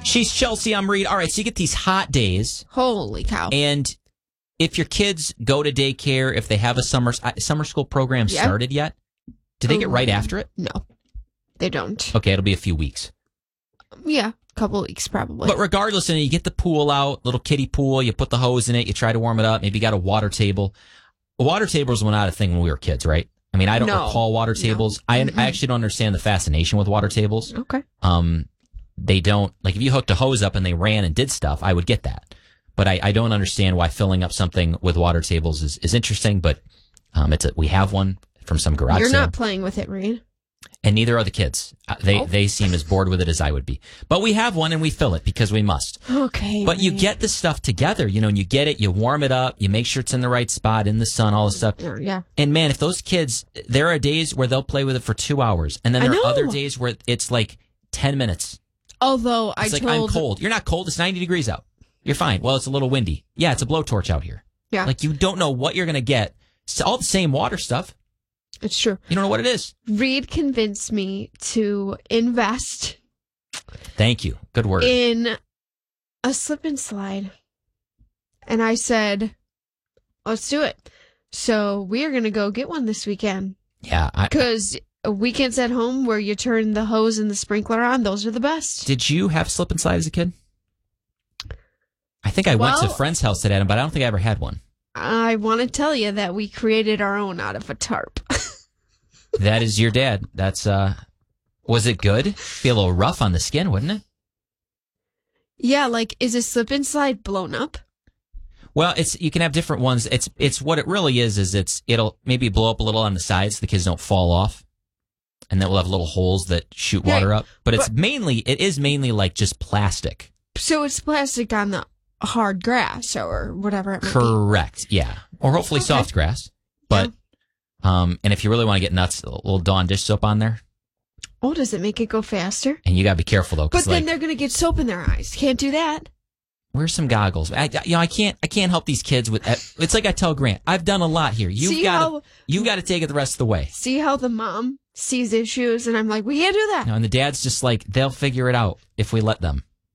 She's Chelsea. I'm Reed. All right, so you get these hot days. Holy cow. And if your kids go to daycare, if they have a summer school program started yet, do they get right after it? No, they don't. Okay, it'll be a few weeks. Yeah, a couple weeks probably. But regardless, you get the pool out, little kiddie pool, you put the hose in it, you try to warm it up, maybe you got a water table. Water tables were not a thing when we were kids, right? I mean, I don't recall water tables. No. I actually don't understand the fascination with water tables. Okay. They don't, like if you hooked a hose up and they ran and did stuff, I would get that. But I don't understand why filling up something with water tables is interesting, but we have one from some garage You're sale. not playing with it, Reed. And neither are the kids. They seem as bored with it as I would be. But we have one and we fill it because we must. Okay. But you get the stuff together, and you get it, you warm it up, you make sure it's in the right spot, in the sun, all this stuff. Yeah. And man, if those kids, there are days where they'll play with it for 2 hours. And then there are other days where it's like 10 minutes. Although I'm cold. You're not cold. It's 90 degrees out. You're fine. Well, it's a little windy. Yeah, it's a blowtorch out here. Yeah. Like you don't know what you're going to get. It's all the same water stuff. It's true. You don't know what it is. Reed convinced me to invest. Thank you. Good word. In a slip and slide. And I said, let's do it. So we are going to go get one this weekend. Yeah. Because weekends at home where you turn the hose and the sprinkler on, those are the best. Did you have slip and slide as a kid? I think I went to a friend's house that had them, but I don't think I ever had one. I want to tell you that we created our own out of a tarp. That is your dad. That's, was it good? Be a little rough on the skin, wouldn't it? Yeah, like, is a slip and slide blown up? Well, you can have different ones. It's what it really is it'll maybe blow up a little on the sides so the kids don't fall off. And then we'll have little holes that shoot water up. But it is mainly like just plastic. So it's plastic on the hard grass or whatever it might Correct. Yeah. Or hopefully soft grass. But, and if you really want to get nuts, a little Dawn dish soap on there. Oh, does it make it go faster? And you got to be careful though. But then they're going to get soap in their eyes. Can't do that. Wear some goggles. I can't help these kids with. It's like I tell Grant, I've done a lot here. You got to take it the rest of the way. See how the mom sees issues, and I'm like, we can't do that. And the dad's just like, they'll figure it out if we let them.